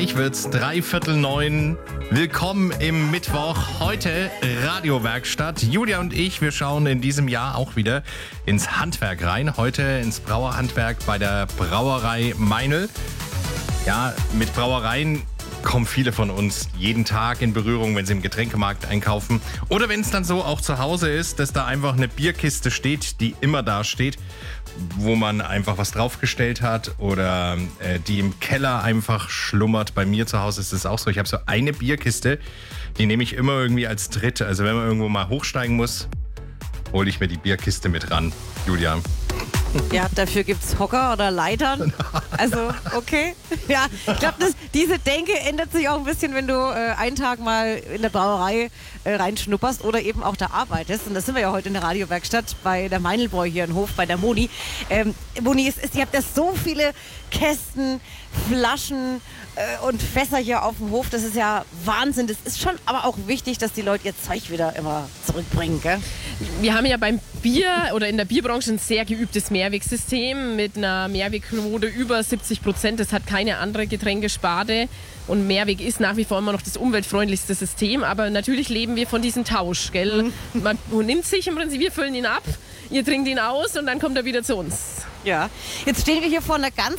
Gleich wird's 8:45. Willkommen im Mittwoch. Heute Radiowerkstatt. Julia und ich, wir schauen in diesem Jahr auch wieder ins Handwerk rein. Heute ins Brauerhandwerk bei der Brauerei Meinl. Ja, mit Brauereien kommen viele von uns jeden Tag in Berührung, wenn sie im Getränkemarkt einkaufen. Oder wenn es dann so auch zu Hause ist, dass da einfach eine Bierkiste steht, die immer da steht, wo man einfach was draufgestellt hat oder die im Keller einfach schlummert. Bei mir zu Hause ist es auch so. Ich habe so eine Bierkiste, die nehme ich immer irgendwie als dritte. Also wenn man irgendwo mal hochsteigen muss, hole ich mir die Bierkiste mit ran. Julia. Ja, dafür gibt's Hocker oder Leitern. Also, okay. Ja, ich glaube, diese Denke ändert sich auch ein bisschen, wenn du einen Tag mal in der Brauerei reinschnupperst oder eben auch da arbeitest. Und das sind wir ja heute in der Radiowerkstatt bei der Meinlbräu hier in Hof, bei der Moni. Moni, ihr habt ja so viele Kästen, Flaschen und Fässer hier auf dem Hof. Das ist ja Wahnsinn. Das ist schon aber auch wichtig, dass die Leute ihr Zeug wieder immer zurückbringen, gell? Wir haben ja beim Bier oder in der Bierbranche ein sehr geübtes Mehrwegsystem mit einer Mehrwegquote über 70%. Das hat keine andere Getränkesparte. Und Mehrweg ist nach wie vor immer noch das umweltfreundlichste System. Aber natürlich leben wir von diesem Tausch, gell? Man nimmt sich im Prinzip, wir füllen ihn ab, ihr trinkt ihn aus und dann kommt er wieder zu uns. Ja, jetzt stehen wir hier vor einer ganz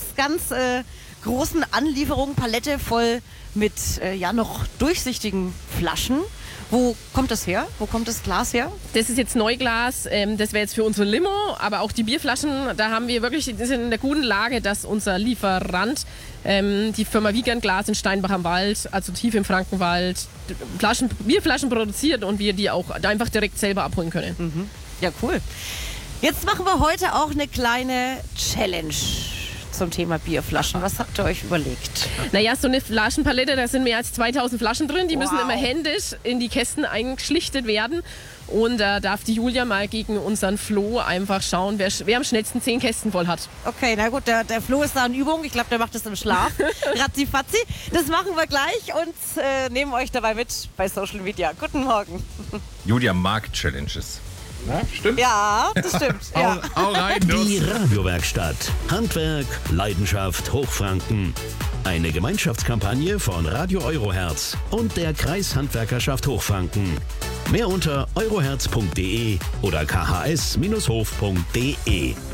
großen Anlieferung, Palette voll mit noch durchsichtigen Flaschen. Wo kommt das her? Wo kommt das Glas her? Das ist jetzt Neuglas, das wäre jetzt für unsere Limo, aber auch die Bierflaschen, da haben wir wirklich, das ist in der guten Lage, dass unser Lieferant, die Firma Wiegand Glas in Steinbach am Wald, also tief im Frankenwald, Bierflaschen produziert und wir die auch einfach direkt selber abholen können. Mhm. Ja, cool. Jetzt machen wir heute auch eine kleine Challenge zum Thema Bierflaschen. Was habt ihr euch überlegt? Naja, so eine Flaschenpalette, da sind mehr als 2000 Flaschen drin. Die müssen immer händisch in die Kästen eingeschlichtet werden. Und da darf die Julia mal gegen unseren Flo einfach schauen, wer am schnellsten 10 Kästen voll hat. Okay, na gut, der Flo ist da in Übung. Ich glaube, der macht das im Schlaf. Ratzifatzi. Das machen wir gleich und nehmen euch dabei mit bei Social Media. Guten Morgen. Julia mag Challenges. Na, stimmt? Ja, das stimmt. Ja. Hau rein, Die Radiowerkstatt. Handwerk, Leidenschaft, Hochfranken. Eine Gemeinschaftskampagne von Radio Euroherz und der Kreishandwerkerschaft Hochfranken. Mehr unter euroherz.de oder khs-hof.de.